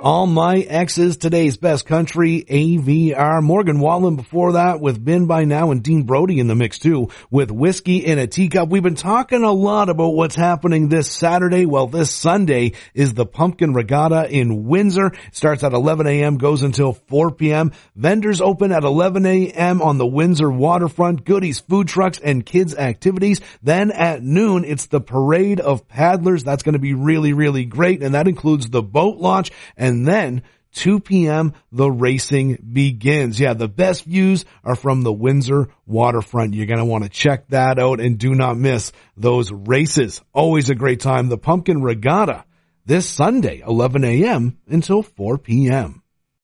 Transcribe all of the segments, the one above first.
All My Exes, today's best country, AVR. Morgan Wallen before that with Been By Now, and Dean Brody in the mix too with Whiskey in a Teacup. We've been talking a lot about what's happening this Saturday. Well, this Sunday is the Pumpkin Regatta in Windsor. It starts at 11 a.m., goes until 4 p.m. Vendors open at 11 a.m. on the Windsor waterfront. Goodies, food trucks, and kids activities. Then at noon, it's the Parade of Paddlers. That's going to be really, really great, and that includes the boat launch. And then 2 p.m., the racing begins. Yeah, the best views are from the Windsor waterfront. You're going to want to check that out and do not miss those races. Always a great time. The Pumpkin Regatta this Sunday, 11 a.m. until 4 p.m.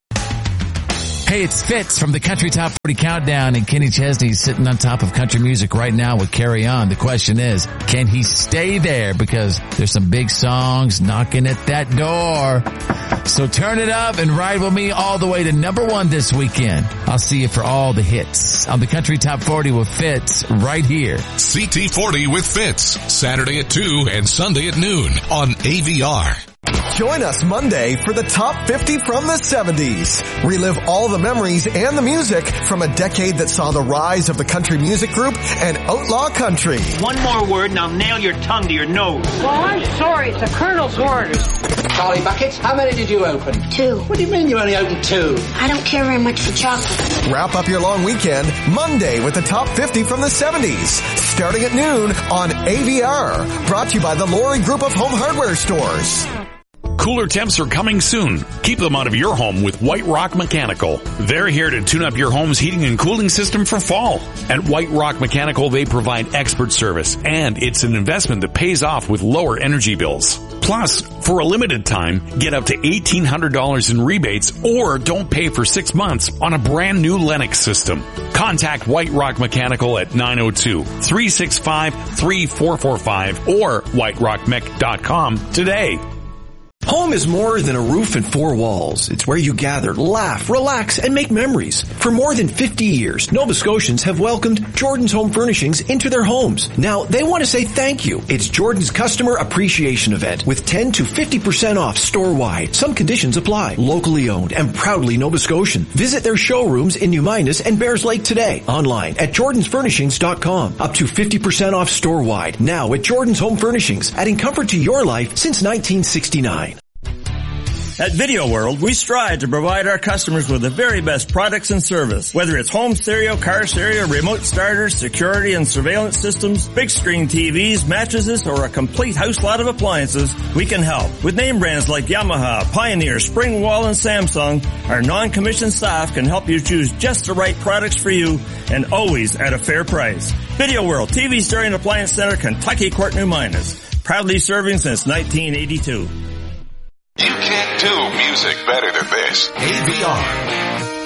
Hey, it's Fitz from the Country Top 40 Countdown, and Kenny Chesney's sitting on top of country music right now with Carry On. The question is, can he stay there? Because there's some big songs knocking at that door. So turn it up and ride with me all the way to number 1 this weekend. I'll see you for all the hits on the Country Top 40 with Fitz right here. CT40 with Fitz, Saturday at 2 and Sunday at noon on AVR. Join us Monday for the Top 50 from the 70s. Relive all the memories and the music from a decade that saw the rise of the country music group and outlaw country. One more word and I'll nail your tongue to your nose. Well, I'm sorry. It's the Colonel's orders. Charlie Buckets, how many did you open? 2. What do you mean you only opened 2? I don't care very much for chocolate. Wrap up your long weekend Monday with the Top 50 from the 70s, starting at noon on AVR. Brought to you by the Lori Group of Home Hardware Stores. Cooler temps are coming soon. Keep them out of your home with White Rock Mechanical. They're here to tune up your home's heating and cooling system for fall. At White Rock Mechanical, they provide expert service, and it's an investment that pays off with lower energy bills. Plus, for a limited time, get up to $1,800 in rebates or don't pay for 6 months on a brand new Lennox system. Contact White Rock Mechanical at 902-365-3445 or whiterockmech.com today. Home is more than a roof and 4 walls. It's where you gather, laugh, relax, and make memories. For more than 50 years, Nova Scotians have welcomed Jordan's Home Furnishings into their homes. Now, they want to say thank you. It's Jordan's Customer Appreciation Event with 10 to 50% off store-wide. Some conditions apply. Locally owned and proudly Nova Scotian. Visit their showrooms in New Minas and Bears Lake today. Online at jordansfurnishings.com. Up to 50% off store-wide. Now at Jordan's Home Furnishings, adding comfort to your life since 1969. At Video World, we strive to provide our customers with the very best products and service. Whether it's home stereo, car stereo, remote starters, security and surveillance systems, big screen TVs, mattresses, or a complete house lot of appliances, we can help. With name brands like Yamaha, Pioneer, Springwall, and Samsung, our non-commissioned staff can help you choose just the right products for you and always at a fair price. Video World, TV Stereo and Appliance Center, Kentucky Court, New Minas. Proudly serving since 1982. You can't do music better than this. AVR.